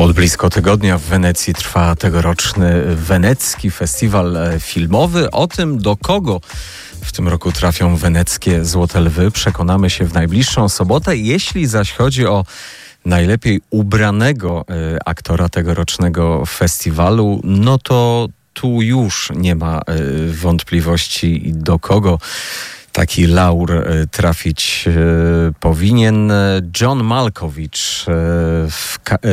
Od blisko tygodnia w Wenecji trwa tegoroczny Wenecki Festiwal Filmowy. O tym, do kogo w tym roku trafią weneckie Złote Lwy, przekonamy się w najbliższą sobotę. Jeśli zaś chodzi o najlepiej ubranego aktora tegorocznego festiwalu, no to tu już nie ma wątpliwości, do kogo taki laur trafić powinien. John Malkovich